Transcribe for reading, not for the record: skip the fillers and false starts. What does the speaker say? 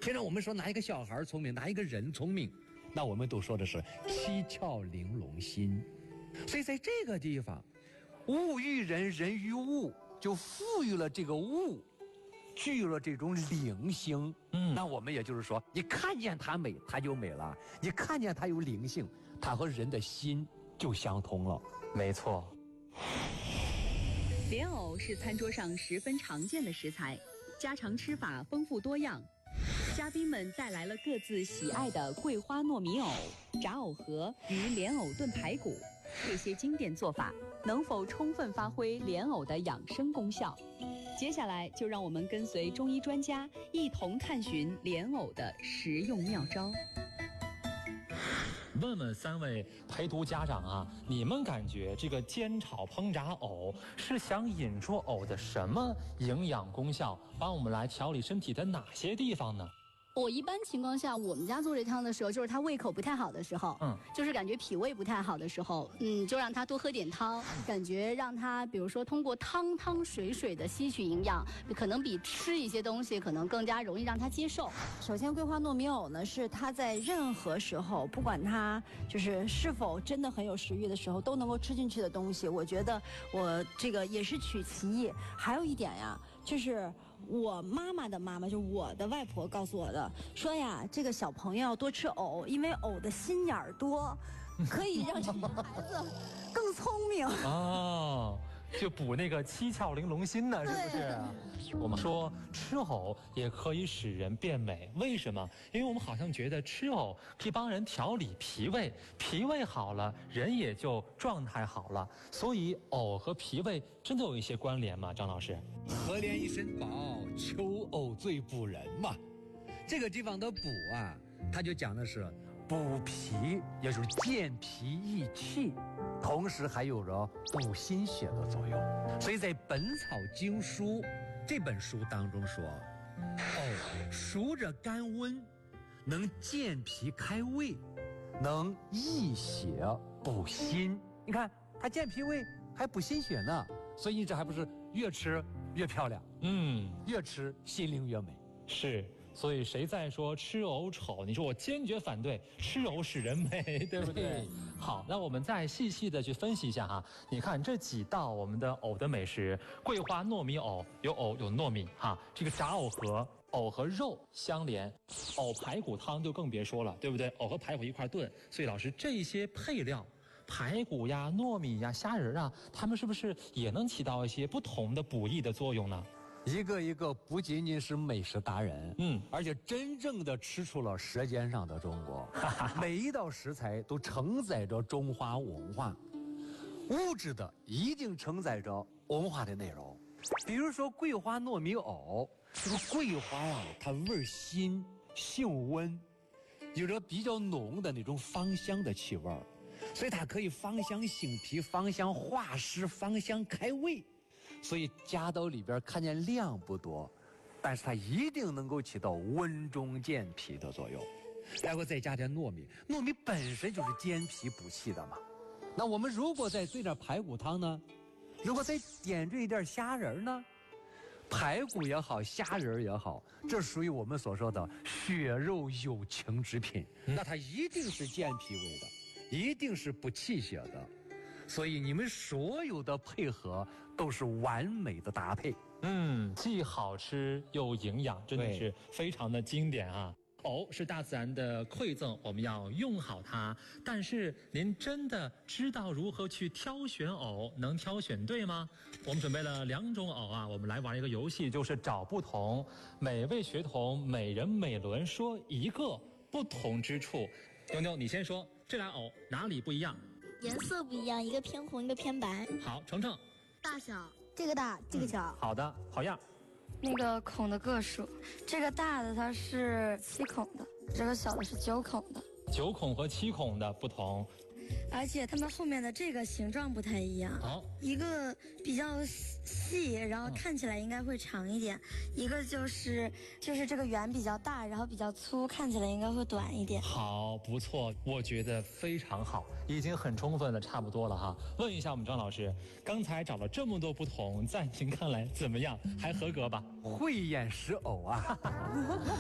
现在我们说哪一个小孩聪明，哪一个人聪明，那我们都说的是七窍玲珑心。所以在这个地方，物育人，人育物，就赋予了这个物具有了这种灵性。那我们也就是说，你看见它美，它就美了；你看见它有灵性，它和人的心就相通了。 没错。 莲藕是餐桌上十分常见的食材，家常吃法丰富多样。嘉宾们带来了各自喜爱的桂花糯米藕、炸藕盒与莲藕炖排骨，这些经典做法能否充分发挥莲藕的养生功效？接下来就让我们跟随中医专家一同探寻莲藕的食用妙招。 问问3位陪读家长啊，你们感觉这个煎炒烹炸藕是想引出藕的什么营养功效，帮我们来调理身体的哪些地方呢？ 我一般情况下，我们家做这汤的时候，就是他胃口不太好的时候，就是感觉脾胃不太好的时候，就让他多喝点汤，感觉让他比如说通过汤汤水水的吸取营养，可能比吃一些东西可能更加容易让他接受。 首先，桂花糯米藕呢，是他在任何时候，不管他是否真的很有食欲的时候，都能够吃进去的东西。我觉得我这个也是取其意。还有一点呀，就是我妈妈的妈妈，就我的外婆告诉我的，说呀，这个小朋友要多吃藕，因为藕的心眼儿多，可以让这个孩子更聪明。 哦，就补那个七窍玲珑心呢，是不是？我们说吃藕也可以使人变美，为什么？因为我们好像觉得吃藕可以帮人调理脾胃，脾胃好了，人也就状态好了。所以藕和脾胃真的有一些关联吗？张老师？ 可怜一身宝，求藕最补人嘛。这个地方的补啊，它就讲的是补脾，也就是健脾益气，同时还有着补心血的作用。所以在《本草经书》这本书当中说，藕熟着甘温，能健脾开胃，能益血补心。你看它健脾胃还补心血呢，所以你这还不是越吃越漂亮？越吃心灵越美。 是。所以谁在说吃藕丑，你说我坚决反对，吃藕使人美，对不对？好，那我们再细细的去分析一下哈。你看这几道我们的藕的美食，桂花糯米藕，有藕有糯米哈，这个炸藕盒，藕和肉相连，藕排骨汤就更别说了，对不对？藕和排骨一块炖，所以老师这些配料，排骨呀、糯米呀、虾仁啊，它们是不是也能起到一些不同的补益的作用呢？ 一个一个不仅仅是美食达人，而且真正的吃出了舌尖上的中国。每一道食材都承载着中华文化，物质的一定承载着文化的内容。比如说桂花糯米藕，这个桂花啊，它味辛性温，有着比较浓的那种芳香的气味，所以它可以芳香醒脾、芳香化湿、芳香开胃。所以加到里边看见量不多，但是它一定能够起到温中健脾的作用。然后再加点糯米，糯米本身就是健脾补气的嘛。那我们如果再兑点排骨汤呢，如果再点缀一点虾仁呢，排骨也好，虾仁也好，这属于我们所说的血肉有情之品，那它一定是健脾胃的，一定是补气血的。所以你们所有的配合都是完美的搭配。 既好吃又营养，真的是非常的经典啊。藕是大自然的馈赠，我们要用好它。但是您真的知道如何去挑选藕，能挑选对吗？我们准备了2种藕啊，我们来玩一个游戏，就是找不同。每位学童每人每轮说一个不同之处。妞妞，你先说，这俩藕哪里不一样？ 颜色不一样，一个偏红，一个偏白。 好，程程。 大小， 这个大，这个小。 好的，好样。 那个孔的个数，这个大的它是7孔的，这个小的是9孔的。 9孔和7孔的不同。 而且它们后面的这个形状不太一样，一个比较细，然后看起来应该会长一点，一个就是这个圆比较大，然后比较粗，看起来应该会短一点。 好，不错，我觉得非常好，已经很充分了，差不多了哈。问一下我们张老师，刚才找了这么多不同，在您看来怎么样？还合格吧？ 慧眼识藕啊！